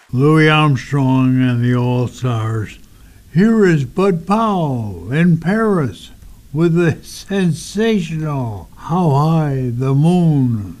Louis Armstrong and the All-Stars. Here is Bud Powell in Paris with the sensational How High the Moon.